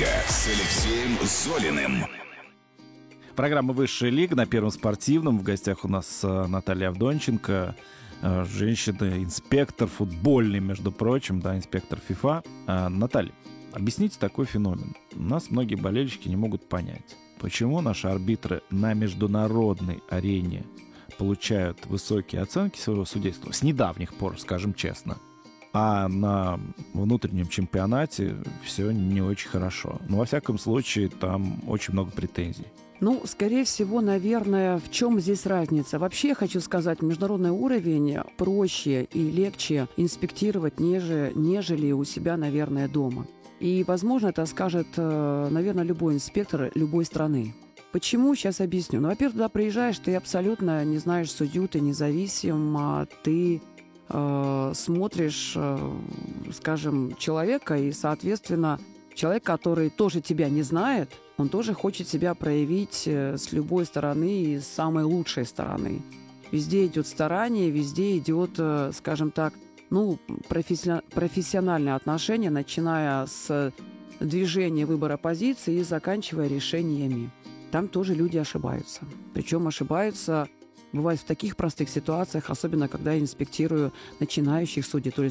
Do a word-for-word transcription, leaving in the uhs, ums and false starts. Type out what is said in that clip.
лига» с Алексеем Золиным. Программа «Высшая лига» на Первом спортивном. В гостях у нас Наталья Авдонченко, женщина-инспектор футбольный, между прочим, да, инспектор ФИФА. Наталья, объясните такой феномен. У нас многие болельщики не могут понять, почему наши арбитры на международной арене получают высокие оценки своего судейства, с недавних пор, скажем честно, а на внутреннем чемпионате все не очень хорошо. Но, во всяком случае, там очень много претензий. Ну, скорее всего, наверное, в чем здесь разница? Вообще, я хочу сказать, международный уровень проще и легче инспектировать, неже, нежели у себя, наверное, дома. И, возможно, это скажет, наверное, любой инспектор любой страны. Почему? Сейчас объясню. Ну, во-первых, туда приезжаешь, ты абсолютно не знаешь судью, ты независим, а ты э, смотришь, э, скажем, человека, и, соответственно, человек, который тоже тебя не знает, он тоже хочет себя проявить с любой стороны и с самой лучшей стороны. Везде идет старание, везде идет, скажем так, ну, профессиональное отношение, начиная с движения выбора позиции и заканчивая решениями. Там тоже люди ошибаются. Причем ошибаются, бывает, в таких простых ситуациях, особенно когда я инспектирую начинающих судей, то